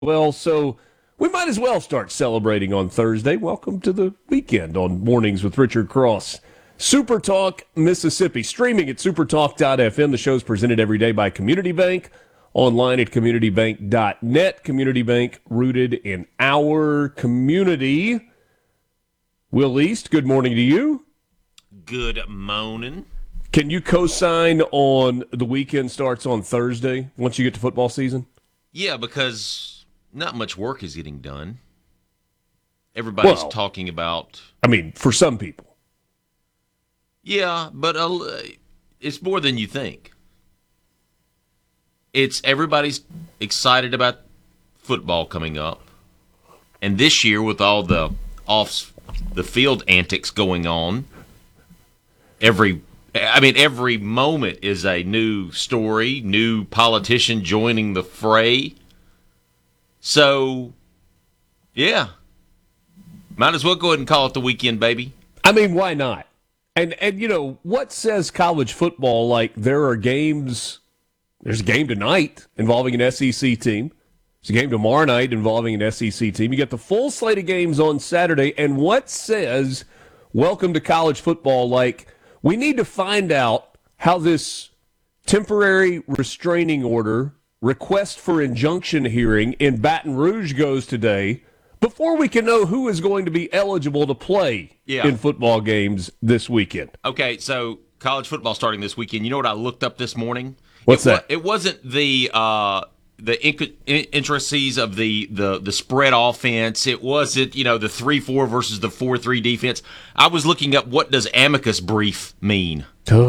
Well, so we might as well start celebrating on Thursday. Welcome to the weekend on Mornings with Richard Cross. Super Talk Mississippi, streaming at supertalk.fm. The show's presented every day by Community Bank, online at communitybank.net. Community Bank rooted in our community. Will East, good morning to you. Good morning. Can you co-sign on the weekend starts on Thursday once you get to football season? Yeah, because not much work is getting done. Everybody's talking about... I mean, for some people. Yeah, but it's more than you think. Everybody's excited about football coming up. And this year, with all the off-the-field antics going on, every moment is a new story, new politician joining the fray. So, yeah. Might as well go ahead and call it the weekend, baby. I mean, why not? And you know, what says college football like there are games, there's a game tonight involving an SEC team. There's a game tomorrow night involving an SEC team. You get the full slate of games on Saturday. And what says welcome to college football like we need to find out how this temporary restraining order request for injunction hearing in Baton Rouge goes today before we can know who is going to be eligible to play in football games this weekend. Okay, so college football starting this weekend. You know what I looked up this morning? What's that? It wasn't the intricacies of the spread offense. It wasn't, the 3-4 versus the 4-3 defense. I was looking up what does amicus brief mean.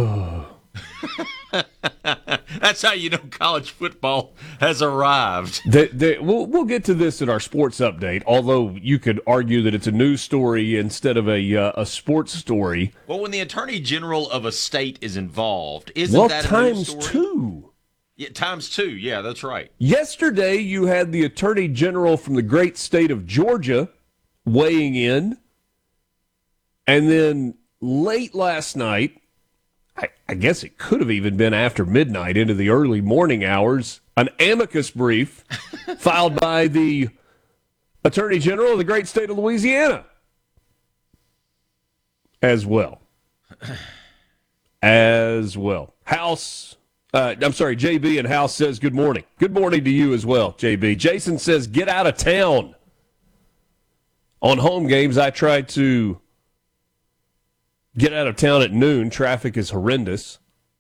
That's how you know college football has arrived. We'll get to this in our sports update, although you could argue that it's a news story instead of a sports story. Well, when the attorney general of a state is involved, isn't that a news story? Times two. Yeah, times two. Yeah, that's right. Yesterday, you had the attorney general from the great state of Georgia weighing in, and then late last night, I guess it could have even been after midnight into the early morning hours, an amicus brief filed by the Attorney General of the great state of Louisiana as well. JB in House says good morning. Good morning to you as well, JB. Jason says get out of town. On home games, I tried to get out of town at noon. Traffic is horrendous.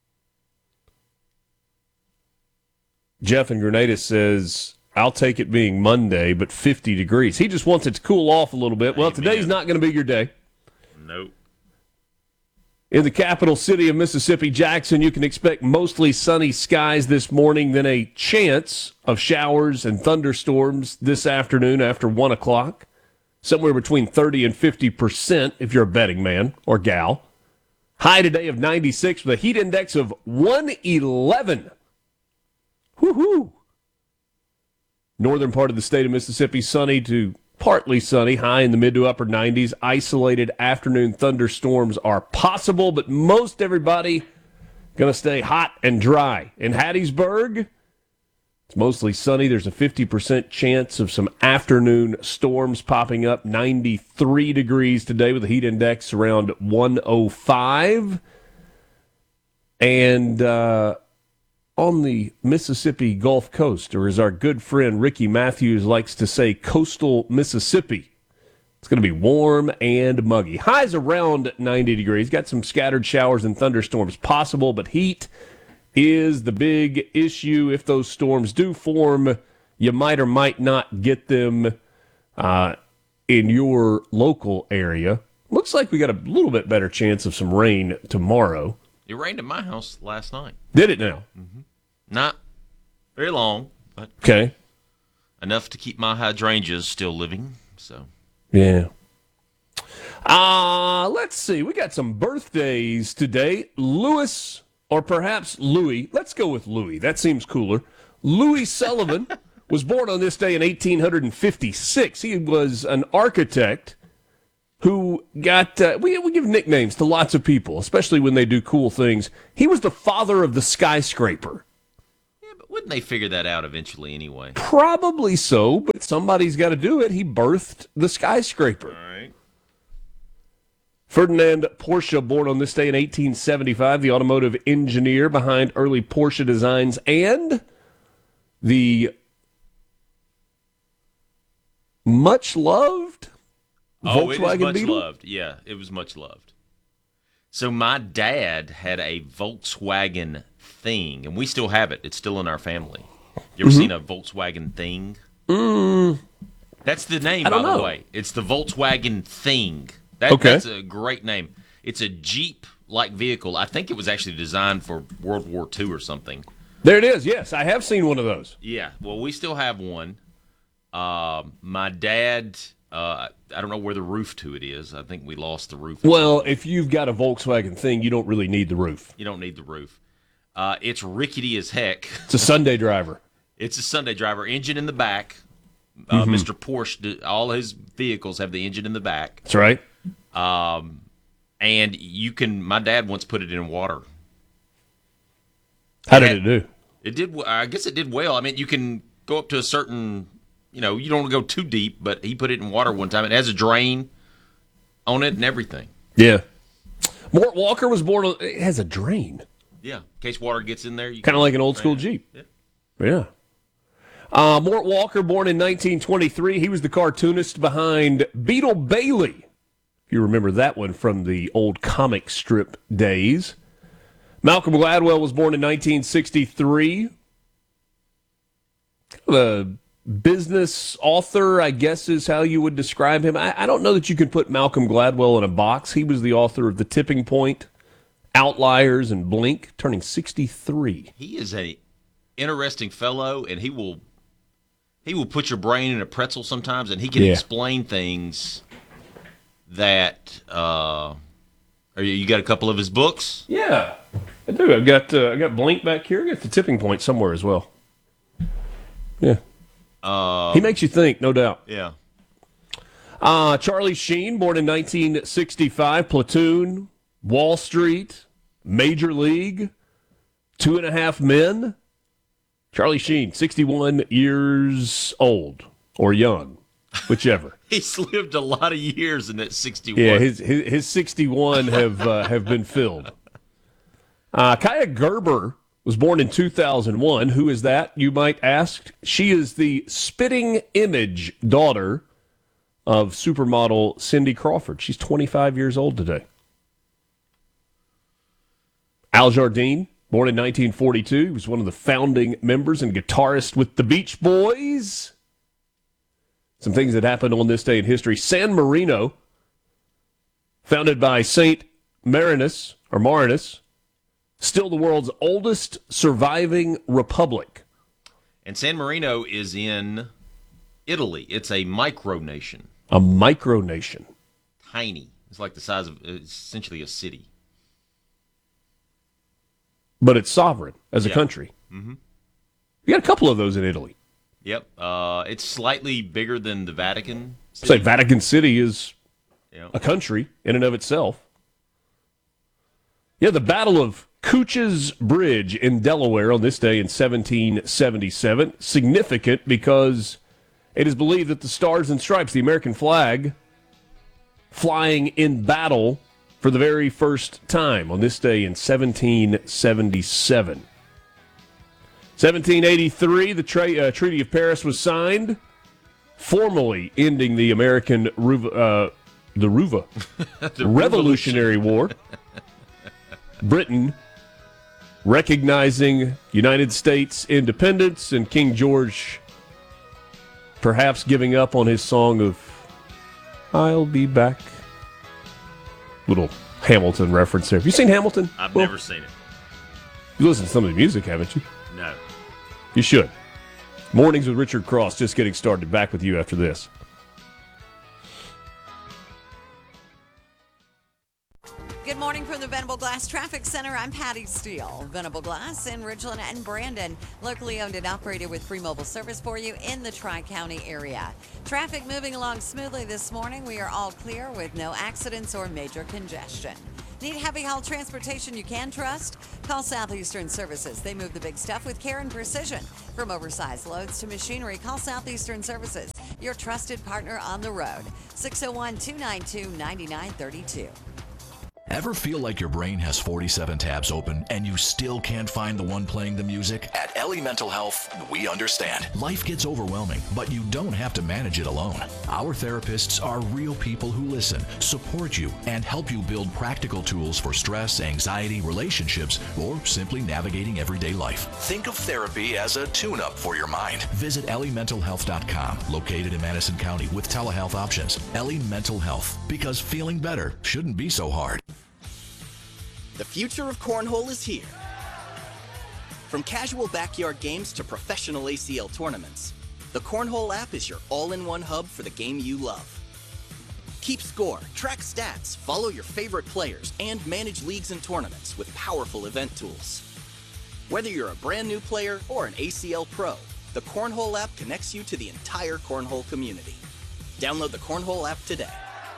Jeff in Grenada says, I'll take it being Monday, but 50 degrees. He just wants it to cool off a little bit. Well, today's not going to be your day. Nope. In the capital city of Mississippi, Jackson, you can expect mostly sunny skies this morning, then a chance of showers and thunderstorms this afternoon after 1 o'clock. Somewhere between 30 and 50% if you're a betting man or gal. High today of 96 with a heat index of 111. Woohoo! Northern part of the state of Mississippi, sunny to partly sunny, high in the mid to upper 90s. Isolated afternoon thunderstorms are possible, but most everybody going to stay hot and dry. In Hattiesburg, it's mostly sunny. There's a 50% chance of some afternoon storms popping up. 93 degrees today with a heat index around 105. And on the Mississippi Gulf Coast, or as our good friend Ricky Matthews likes to say, coastal Mississippi, it's going to be warm and muggy. Highs around 90 degrees. Got some scattered showers and thunderstorms possible, but heat is the big issue. If those storms do form, you might or might not get them in your local area. Looks like we got a little bit better chance of some rain tomorrow. It rained at my house last night. Did it now? Mm-hmm. Not very long, but okay, enough to keep my hydrangeas still living. So yeah. Let's see. We got some birthdays today. Louis, or perhaps Louis. Let's go with Louis. That seems cooler. Louis Sullivan was born on this day in 1856. He was an architect who got, we give nicknames to lots of people, especially when they do cool things. He was the father of the skyscraper. Yeah, but Wouldn't they figure that out eventually anyway? Probably so, but somebody's got to do it. He birthed the skyscraper. All right. Ferdinand Porsche, born on this day in 1875, the automotive engineer behind early Porsche designs and the much-loved Volkswagen it is much Beetle. loved. Yeah, it was much loved. So my dad had a Volkswagen Thing, and we still have it. It's still in our family. You ever seen a Volkswagen Thing? That's the name, by the way. It's the Volkswagen Thing. That's a great name. It's a Jeep-like vehicle. I think it was actually designed for World War II or something. There it is. Yes, I have seen one of those. Yeah. Well, we still have one. My dad, I don't know where the roof to it is. I think we lost the roof. Well, if you've got a Volkswagen Thing, you don't really need the roof. You don't need the roof. It's rickety as heck. It's a Sunday driver. It's a Sunday driver. Engine in the back. Mr. Porsche, all his vehicles have the engine in the back. That's right. And you can. My dad once put it in water. How did it do? It did. I guess it did well. I mean, you can go up to a certain. You don't want to go too deep, but he put it in water one time. It has a drain on it and everything. Yeah. Mort Walker was born. It has a drain. Yeah, in case water gets in there. Kind of like an old school Jeep. Yeah. Mort Walker, born in 1923. He was the cartoonist behind Beetle Bailey. If you remember that one from the old comic strip days. Malcolm Gladwell was born in 1963. A business author, I guess is how you would describe him. I don't know that you could put Malcolm Gladwell in a box. He was the author of The Tipping Point, Outliers, and Blink, turning 63. He is a interesting fellow, and he will put your brain in a pretzel sometimes, and he can explain things that. You got a couple of his books? Yeah, I do. I got Blink back here. I got The Tipping Point somewhere as well. Yeah. He makes you think, no doubt. Yeah. Charlie Sheen, born in 1965, Platoon, Wall Street, Major League, 2.5 Men. Charlie Sheen, 61 years old or young, whichever. He's lived a lot of years in that 61. Yeah, his 61 have been filled. Kaya Gerber was born in 2001. Who is that, you might ask? She is the spitting image daughter of supermodel Cindy Crawford. She's 25 years old today. Al Jardine, born in 1942. He was one of the founding members and guitarist with the Beach Boys. Some things that happened on this day in history. San Marino, founded by Saint Marinus, still the world's oldest surviving republic. And San Marino is in Italy. It's a micronation. A micronation. Tiny. It's like the size of essentially a city. But it's sovereign as a country. Mm-hmm. You got a couple of those in Italy. Yep. It's slightly bigger than the Vatican City. Say Vatican City is a country in and of itself. Yeah, the Battle of Cooch's Bridge in Delaware on this day in 1777. Significant because it is believed that the Stars and Stripes, the American flag, flying in battle for the very first time on this day in 1777. 1783, the Treaty of Paris was signed, formally ending the American Revolutionary War. Britain recognizing United States independence and King George perhaps giving up on his song of "I'll Be Back." Little Hamilton reference there. Have you seen Hamilton? I've never seen it. You listen to some of the music, haven't you? No. You should. Mornings with Richard Cross, just getting started. Back with you after this. Good morning from the Venable Glass Traffic Center. I'm Patty Steele. Venable Glass in Ridgeland and Brandon. Locally owned and operated with free mobile service for you in the Tri-County area. Traffic moving along smoothly this morning. We are all clear with no accidents or major congestion. Need heavy haul transportation you can trust? Call Southeastern Services. They move the big stuff with care and precision. From oversized loads to machinery, call Southeastern Services, your trusted partner on the road. 601-292-9932. Ever feel like your brain has 47 tabs open and you still can't find the one playing the music? At Ellie Mental Health, we understand. Life gets overwhelming, but you don't have to manage it alone. Our therapists are real people who listen, support you, and help you build practical tools for stress, anxiety, relationships, or simply navigating everyday life. Think of therapy as a tune-up for your mind. Visit EllieMentalHealth.com, located in Madison County with telehealth options. Ellie Mental Health, because feeling better shouldn't be so hard. The future of cornhole is here. From casual backyard games to professional ACL tournaments, the Cornhole app is your all-in-one hub for the game you love. Keep score, track stats, follow your favorite players, and manage leagues and tournaments with powerful event tools. Whether you're a brand new player or an ACL pro, the Cornhole app connects you to the entire cornhole community. Download the Cornhole app today.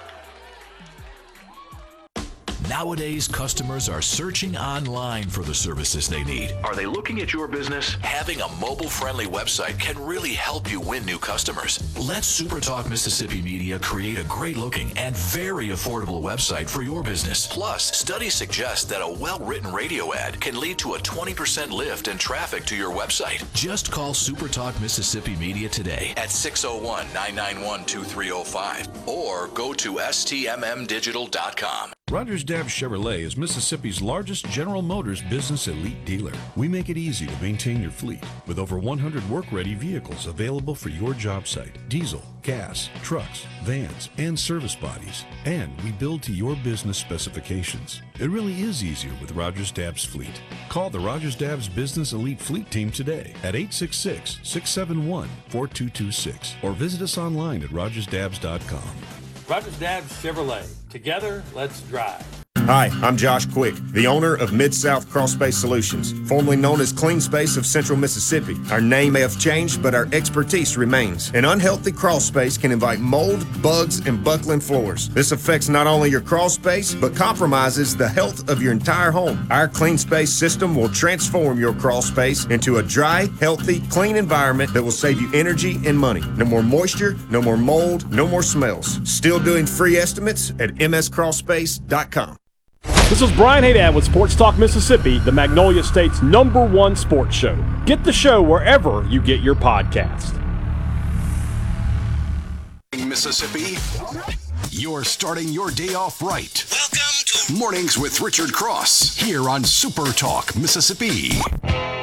Nowadays, customers are searching online for the services they need. Are they looking at your business? Having a mobile-friendly website can really help you win new customers. Let SuperTalk Mississippi Media create a great-looking and very affordable website for your business. Plus, studies suggest that a well-written radio ad can lead to a 20% lift in traffic to your website. Just call SuperTalk Mississippi Media today at 601-991-2305 or go to stmmdigital.com. Rogers Dabbs Chevrolet is Mississippi's largest General Motors business elite dealer. We make it easy to maintain your fleet with over 100 work-ready vehicles available for your job site. Diesel, gas, trucks, vans, and service bodies. And we build to your business specifications. It really is easier with Rogers Dabbs Fleet. Call the Rogers Dabbs Business Elite Fleet Team today at 866-671-4226 or visit us online at rogersdabbs.com. Rogers Dabbs Chevrolet. Together, let's drive. Hi, I'm Josh Quick, the owner of Mid-South Crawl Space Solutions, formerly known as Clean Space of Central Mississippi. Our name may have changed, but our expertise remains. An unhealthy crawl space can invite mold, bugs, and buckling floors. This affects not only your crawl space, but compromises the health of your entire home. Our Clean Space system will transform your crawl space into a dry, healthy, clean environment that will save you energy and money. No more moisture, no more mold, no more smells. Still doing free estimates at mscrawlspace.com. This is Brian Haydad with Sports Talk Mississippi, the Magnolia State's #1 sports show. Get the show wherever you get your podcast. Mississippi, you're starting your day off right. Welcome to Mornings with Richard Cross here on Super Talk Mississippi.